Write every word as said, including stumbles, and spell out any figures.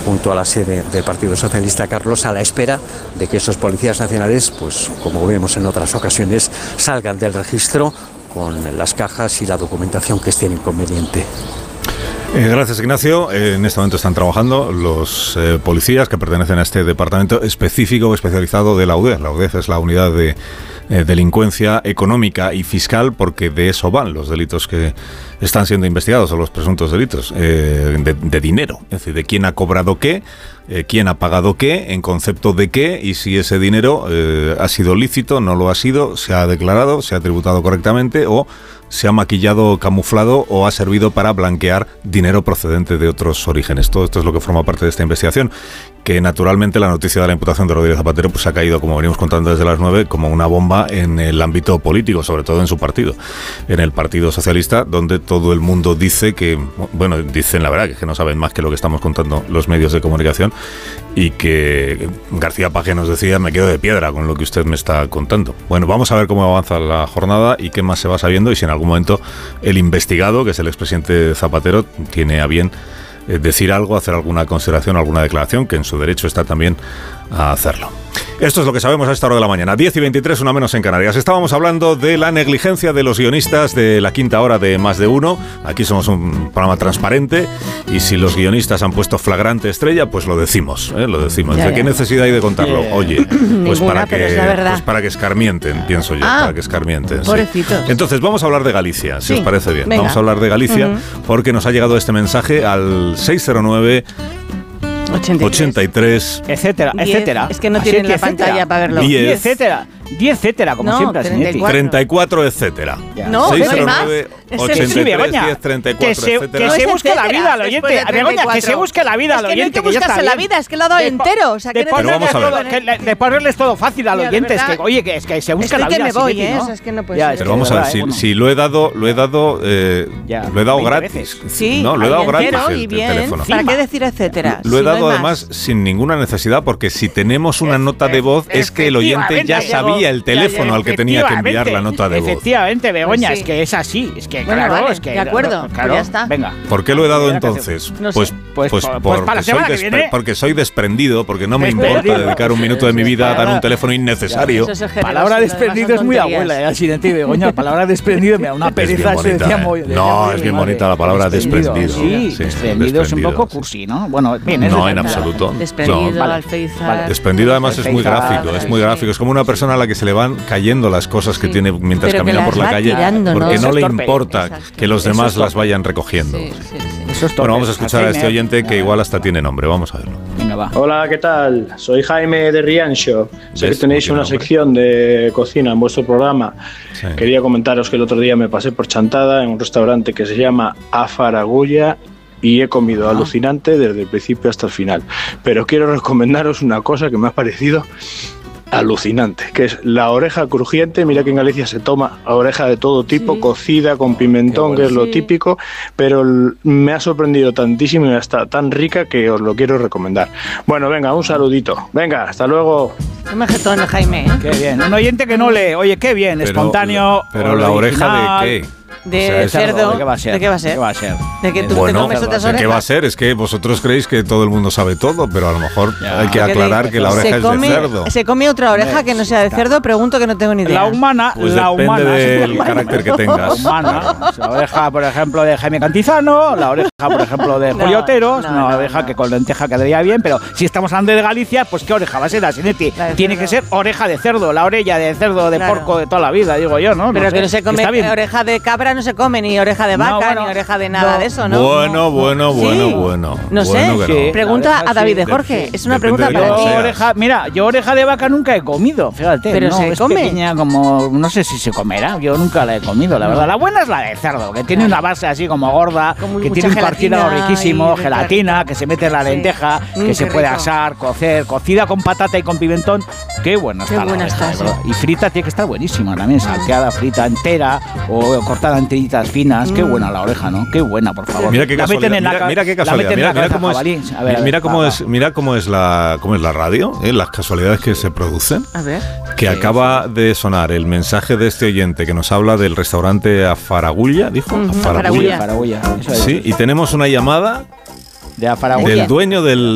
junto a la sede del Partido Socialista, Carlos, a la espera de que esos policías nacionales, pues como vemos en otras ocasiones, salgan del registro con las cajas y la documentación que estén inconveniente. Eh, gracias, Ignacio. Eh, en este momento están trabajando los eh, policías que pertenecen a este departamento específico o especializado de la U D E F. La U D E F es la unidad de eh, delincuencia económica y fiscal, porque de eso van los delitos que están siendo investigados, o los presuntos delitos eh, de, de dinero, es decir, de quién ha cobrado qué, eh, quién ha pagado qué, en concepto de qué, y si ese dinero eh, ha sido lícito, no lo ha sido, se ha declarado, se ha tributado correctamente, o se ha maquillado, camuflado, o ha servido para blanquear dinero procedente de otros orígenes. Todo esto es lo que forma parte de esta investigación, que naturalmente la noticia de la imputación de Rodríguez Zapatero pues ha caído, como venimos contando desde las nueve, como una bomba en el ámbito político, sobre todo en su partido, en el Partido Socialista, donde todo el mundo dice que, bueno, dicen la verdad, que no saben más que lo que estamos contando los medios de comunicación, y que García Paje nos decía: me quedo de piedra con lo que usted me está contando. Bueno, vamos a ver cómo avanza la jornada y qué más se va sabiendo, y si en algún momento el investigado, que es el expresidente Zapatero, tiene a bien eh, decir algo, hacer alguna consideración, alguna declaración, que en su derecho está también a hacerlo. Esto es lo que sabemos a esta hora de la mañana. diez y veintitrés, una menos en Canarias. Estábamos hablando de la negligencia de los guionistas de La Quinta Hora de Más de Uno. Aquí somos un programa transparente, y si los guionistas han puesto flagrante estrella, pues lo decimos, ¿eh? Lo decimos. Ya, ¿De ya. qué necesidad hay de contarlo? Yeah. Oye, pues, Ninguna, para que, pues para que escarmienten, pienso yo, ah, para que escarmienten. Pobrecitos. Sí. Entonces vamos a hablar de Galicia, si sí. os parece bien. Venga. Vamos a hablar de Galicia, uh-huh. porque nos ha llegado este mensaje al seis cero nueve ochenta y tres, etcétera, etcétera. Es que no tienen la pantalla para verlo. diez, etcétera. diez, etcétera, como no, siempre. treinta y cuatro, etcétera. No, seis cero no hay nueve, más. ochenta y tres, sí, Begoña, diez, treinta y cuatro, que se, etcétera. que se no busque la vida al oyente. Begoña, que se busque la vida al oyente. Es que no hay que buscarse la vida, es que lo ha dado entero. O sea, que de ponerles todo, que le, de ponerles todo fácil al oyente. Es que, oye, que, es que se busque la vida. Es que me voy, ¿eh? Es que no puede ser. Pero vamos a ver, si, si lo he dado, lo he dado, eh, lo he dado gratis. Sí, no, lo he dado gratis el, el teléfono. ¿Para qué decir etcétera? Lo he dado además sin ninguna necesidad, porque si tenemos una nota de voz es que el oyente ya sabía el teléfono al que tenía que enviar la nota de voz. Efectivamente, Begoña, es que es así. Es que, claro, es que. De acuerdo, claro, ya está. Venga. ¿Por qué lo he dado entonces? No sé. Pues, pues, pues, pues, por, para la semana que viene. Porque soy desprendido, porque no me importa dedicar un minuto de mi vida a dar un teléfono innecesario. Palabra desprendido es muy abuela, ¿eh? Sin ti, Begoña. Palabra desprendido me da una pereza. No, es bien bonita la palabra desprendido. Sí, desprendido es un poco cursi, ¿no? Bueno, bien. No, en absoluto. Desprendido, alféizar. Desprendido además es muy gráfico, es muy gráfico. Es como una persona a la que se le van cayendo las cosas que tiene mientras camina por la calle, porque no le importa que los demás las vayan recogiendo. Sí, sí, sí. Eso es bueno, vamos a escuchar a este oyente que igual hasta tiene nombre. Vamos a verlo. Venga, va. Hola, ¿qué tal? Soy Jaime de Riancho. Sé que tenéis una nombre? sección de cocina en vuestro programa. Sí. Quería comentaros que el otro día me pasé por Chantada en un restaurante que se llama Afaragulla y he comido ah. alucinante desde el principio hasta el final. Pero quiero recomendaros una cosa que me ha parecido alucinante, que es la oreja crujiente. Mira que en Galicia se toma oreja de todo tipo, sí. cocida con pimentón, bueno, que es lo sí. típico, pero me ha sorprendido tantísimo y está tan rica que os lo quiero recomendar. Bueno, venga, un saludito. Venga, hasta luego. Qué majetón, Jaime, ¿eh? Qué bien. Un oyente que no lee. Oye, qué bien, pero, espontáneo. Pero la oreja de qué? De o sea, cerdo. ¿De qué va a ser? ¿De qué va a ser? ¿Qué va a ser? De que tú bueno, te comes otras orejas. ¿Qué va a ser? Es que vosotros creéis que todo el mundo sabe todo, pero a lo mejor ya. hay que Porque aclarar de, que la oreja come, es de cerdo. ¿Se come otra oreja que no sea de cerdo? Pregunto, que no tengo ni idea. La humana, pues la depende humana. del humana. carácter que tengas. La humana. La oreja, por ejemplo, de Jaime Cantizano, la oreja, por ejemplo, de Julio Oteros, no, no, una oreja no. que con lenteja quedaría bien, pero si estamos hablando de Galicia, pues ¿qué oreja va a ser, Asinetti? Tiene que ser oreja de cerdo, la orella de cerdo, de claro. porco de toda la vida, digo yo, ¿no? Pero no que sé. no se come oreja de cabra, no se come, ni oreja de vaca, no, bueno, ni oreja de nada no. de eso, ¿no? Bueno, bueno, ¿Sí? bueno, bueno. No sé, bueno sí. no. Pregunta a David de Jorge, sí. es una Depende pregunta para ti. Oreja, mira, yo oreja de vaca nunca he comido, fíjate. Pero no, se es come. Pequeña, como, no sé si se comerá, yo nunca la he comido, la verdad. La buena es la de cerdo, que tiene una base así como gorda, como que tiene un partido riquísimo, gelatina, que se mete en la lenteja, sí. que mm, se puede rico. asar, cocer, cocida con patata y con pimentón. Qué buena Qué está buena la oreja, está, sí. Y frita tiene que estar buenísima también, salteada, frita entera o cortada en tiritas finas. Mm. Qué buena la oreja, ¿no? Qué buena, por favor. Mira qué casualidad. Mira, mira qué casualidad. Mira, mira cómo es, a ver, mira cómo es, mira cómo es la, cómo es la radio, ¿eh? Las casualidades que se producen. A ver. Que acaba de sonar el mensaje de este oyente que nos habla del restaurante Afaragulla, dijo. Uh-huh. Afaragulla. Afaragulla. Sí, y tenemos una llamada de Afaragulla. del dueño del